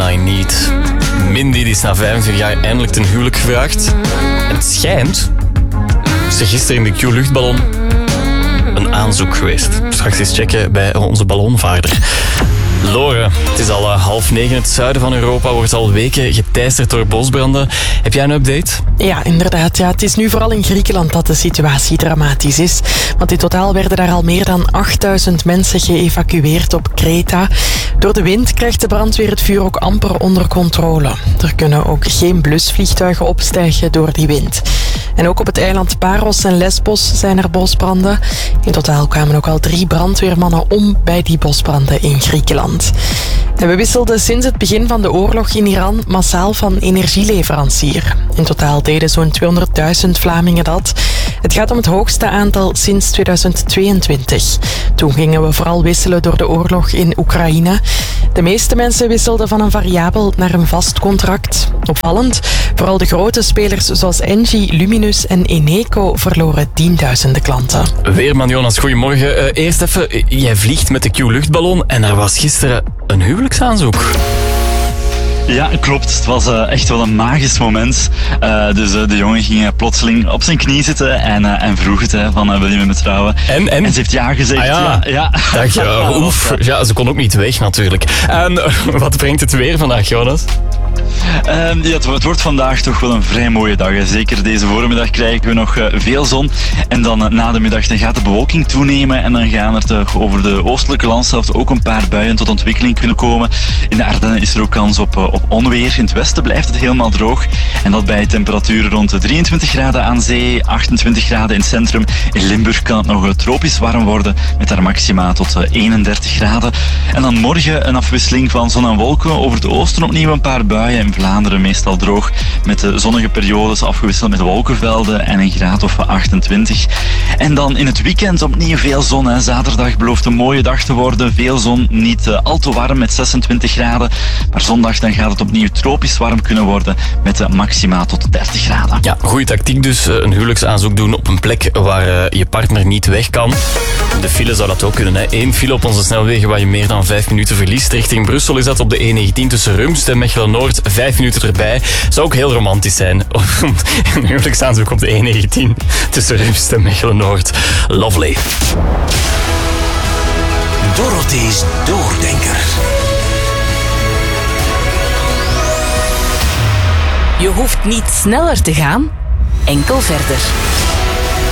I Need. Mindy die is na 25 jaar eindelijk ten huwelijk gevraagd. En het schijnt, is er gisteren in de Q-luchtballon een aanzoek geweest. Straks eens checken bij onze ballonvaarder. Lore, het is al 8:30. Het zuiden van Europa wordt al weken geteisterd door bosbranden. Heb jij een update? Ja, inderdaad. Ja, het is nu vooral in Griekenland dat de situatie dramatisch is. Want in totaal werden daar al meer dan 8000 mensen geëvacueerd op Kreta. Door de wind krijgt de brandweer het vuur ook amper onder controle. Er kunnen ook geen blusvliegtuigen opstijgen door die wind. En ook op het eiland Paros en Lesbos zijn er bosbranden. In totaal kwamen ook al 3 brandweermannen om bij die bosbranden in Griekenland. En we wisselden sinds het begin van de oorlog in Iran massaal van energieleverancier. In totaal deden zo'n 200.000 Vlamingen dat. Het gaat om het hoogste aantal sinds 2022. Toen gingen we vooral wisselen door de oorlog in Oekraïne. De meeste mensen wisselden van een variabel naar een vast contract. Opvallend, vooral de grote spelers zoals Engie, Luminus en Eneco verloren tienduizenden klanten. Weerman Jonas, goedemorgen. Eerst even, jij vliegt met de Q-luchtballon en er was gisteren een huwelijksaanzoek. Ja, klopt. Het was echt wel een magisch moment. Dus de jongen ging plotseling op zijn knie zitten en vroeg het van wil je met me trouwen? En ze heeft ja gezegd. Ja. Dacht je, oef. Ja, ze kon ook niet weg natuurlijk. En wat brengt het weer vandaag, Jonas? Het wordt vandaag toch wel een vrij mooie dag. Hè. Zeker deze voormiddag krijgen we nog veel zon. En dan na de middag dan gaat de bewolking toenemen. En dan gaan er toch over de oostelijke landshelft ook een paar buien tot ontwikkeling kunnen komen. In de Ardennen is er ook kans op onweer. In het westen blijft het helemaal droog. En dat bij temperaturen rond de 23 graden aan zee, 28 graden in het centrum. In Limburg kan het nog tropisch warm worden. Met daar maxima tot 31 graden. En dan morgen een afwisseling van zon en wolken. Over het oosten opnieuw een paar buien. In Vlaanderen meestal droog met de zonnige periodes afgewisseld met wolkenvelden en een graad of 28. En dan in het weekend opnieuw veel zon. Hè. Zaterdag belooft een mooie dag te worden. Veel zon, niet al te warm met 26 graden. Maar zondag dan gaat het opnieuw tropisch warm kunnen worden met maxima tot 30 graden. Ja, goede tactiek dus. Een huwelijksaanzoek doen op een plek waar je partner niet weg kan. De file zou dat ook kunnen. Hè. 1 file op onze snelwegen waar je meer dan 5 minuten verliest. Richting Brussel is dat op de E19 tussen Rumst en Mechelen-Noord. 5 minuten erbij. Zou ook heel romantisch zijn. Een huwelijksaanzoek op de E19 tussen Rumst en Mechelen-Noord. Lovely. Dorothee's Doordenker. Je hoeft niet sneller te gaan, enkel verder.